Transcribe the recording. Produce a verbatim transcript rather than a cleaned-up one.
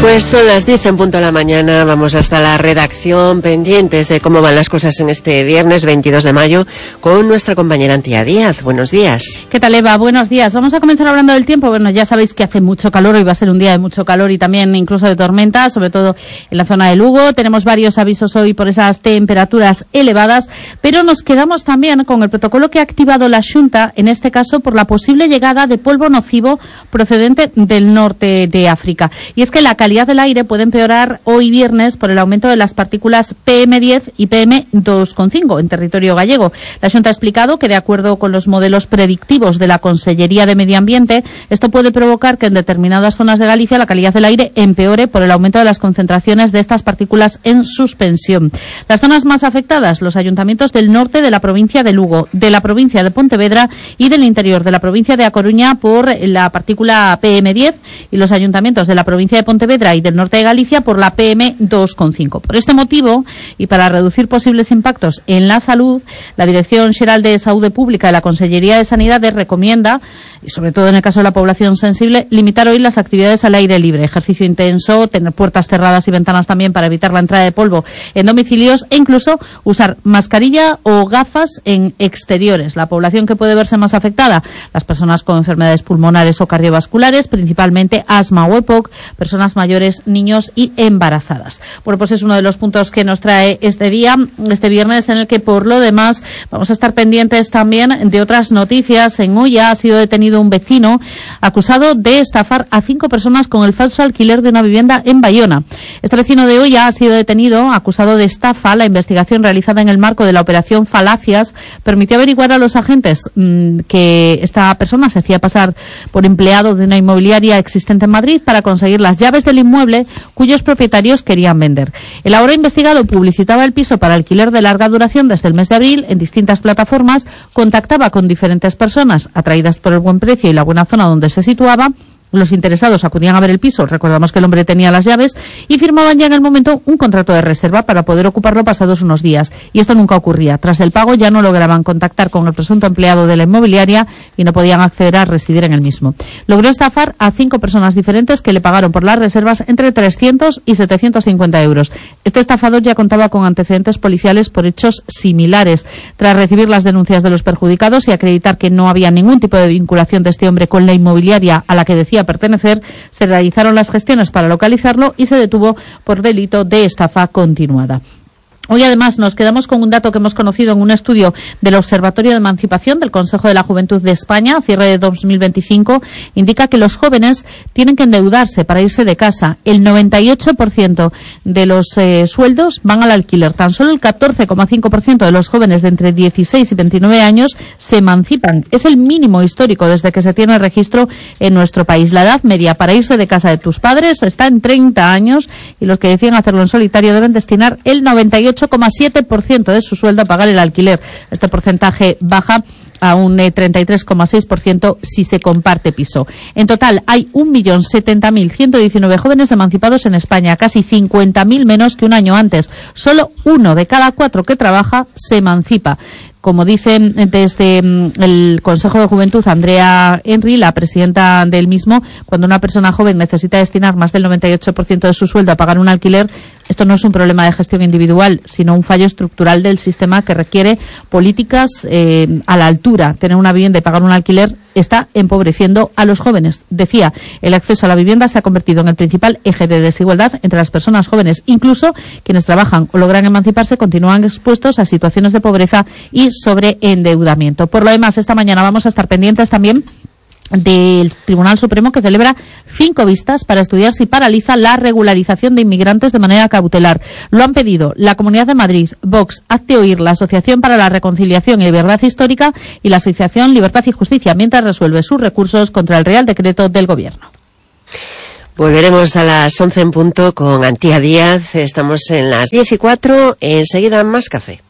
Pues son las diez en punto de la mañana, vamos hasta la redacción, pendientes de cómo van las cosas en este viernes veintidós de mayo con nuestra compañera Antía Díaz. Buenos días. ¿Qué tal, Eva? Buenos días. Vamos a comenzar hablando del tiempo. Bueno, ya sabéis que hace mucho calor, hoy va a ser un día de mucho calor y también incluso de tormenta, sobre todo en la zona de Lugo. Tenemos varios avisos hoy por esas temperaturas elevadas, pero nos quedamos también con el protocolo que ha activado la Xunta, en este caso por la posible llegada de polvo nocivo procedente del norte de África. Y es que la calidad del aire puede empeorar hoy viernes por el aumento de las partículas P M diez y P M dos coma cinco en territorio gallego. La Xunta ha explicado que, de acuerdo con los modelos predictivos de la Consellería de Medio Ambiente, esto puede provocar que en determinadas zonas de Galicia la calidad del aire empeore por el aumento de las concentraciones de estas partículas en suspensión. Las zonas más afectadas, los ayuntamientos del norte de la provincia de Lugo, de la provincia de Pontevedra y del interior de la provincia de A Coruña por la partícula P M diez, y los ayuntamientos de la provincia de Pontevedra y del norte de Galicia por la P M dos coma cinco. Por este motivo, y para reducir posibles impactos en la salud, la Dirección Xeral de Saúde Pública de la Consellería de Sanidade recomienda, y sobre todo en el caso de la población sensible, limitar hoy las actividades al aire libre, ejercicio intenso, tener puertas cerradas y ventanas también para evitar la entrada de polvo en domicilios e incluso usar mascarilla o gafas en exteriores. La población que puede verse más afectada, las personas con enfermedades pulmonares o cardiovasculares, principalmente asma o E P O C, personas mayores, niños y embarazadas. Bueno, pues es uno de los puntos que nos trae este día, este viernes, en el que por lo demás vamos a estar pendientes también de otras noticias. En Ulla ha sido detenido un vecino acusado de estafar a cinco personas con el falso alquiler de una vivienda en Bayona. Este vecino de Ulla ha sido detenido acusado de estafa. La investigación realizada en el marco de la operación Falacias permitió averiguar a los agentes mmm, que esta persona se hacía pasar por empleado de una inmobiliaria existente en Madrid para conseguir las llaves del inmueble cuyos propietarios querían vender. El ahora investigado publicitaba el piso para alquiler de larga duración desde el mes de abril en distintas plataformas, contactaba con diferentes personas atraídas por el buen precio y la buena zona donde se situaba. Los interesados acudían a ver el piso, recordamos que el hombre tenía las llaves, y firmaban ya en el momento un contrato de reserva para poder ocuparlo pasados unos días. Y esto nunca ocurría. Tras el pago ya no lograban contactar con el presunto empleado de la inmobiliaria y no podían acceder a residir en el mismo. Logró estafar a cinco personas diferentes que le pagaron por las reservas entre trescientos y setecientos cincuenta euros. Este estafador ya contaba con antecedentes policiales por hechos similares. Tras recibir las denuncias de los perjudicados y acreditar que no había ningún tipo de vinculación de este hombre con la inmobiliaria a la que decía pertenecer, se realizaron las gestiones para localizarlo y se detuvo por delito de estafa continuada. Hoy, además, nos quedamos con un dato que hemos conocido en un estudio del Observatorio de Emancipación del Consejo de la Juventud de España, a cierre de dos mil veinticinco, indica que los jóvenes tienen que endeudarse para irse de casa. El noventa y ocho por ciento de los eh, sueldos van al alquiler. Tan solo el catorce coma cinco por ciento de los jóvenes de entre dieciséis y veintinueve años se emancipan. Es el mínimo histórico desde que se tiene registro en nuestro país. La edad media para irse de casa de tus padres está en treinta años y los que deciden hacerlo en solitario deben destinar el noventa y ocho coma siete por ciento de su sueldo a pagar el alquiler. Este porcentaje baja a un treinta y tres coma seis por ciento si se comparte piso. En total hay un millón setenta mil ciento diecinueve jóvenes emancipados en España, casi cincuenta mil menos que un año antes. Solo uno de cada cuatro que trabaja se emancipa. Como dicen desde el Consejo de Juventud, Andrea Henry, la presidenta del mismo, cuando una persona joven necesita destinar más del noventa y ocho por ciento de su sueldo a pagar un alquiler, esto no es un problema de gestión individual, sino un fallo estructural del sistema que requiere políticas eh, a la altura. Tener una vivienda y pagar un alquiler está empobreciendo a los jóvenes. Decía, el acceso a la vivienda se ha convertido en el principal eje de desigualdad entre las personas jóvenes. Incluso quienes trabajan o logran emanciparse continúan expuestos a situaciones de pobreza y sobreendeudamiento. Por lo demás, esta mañana vamos a estar pendientes también del Tribunal Supremo, que celebra cinco vistas para estudiar si paraliza la regularización de inmigrantes de manera cautelar. Lo han pedido la Comunidad de Madrid, Vox, Hazte Oír, la Asociación para la Reconciliación y Libertad Histórica y la Asociación Libertad y Justicia, mientras resuelve sus recursos contra el Real Decreto del Gobierno. Volveremos a las once en punto con Antía Díaz. Estamos en las diez y cuatro. Enseguida más café.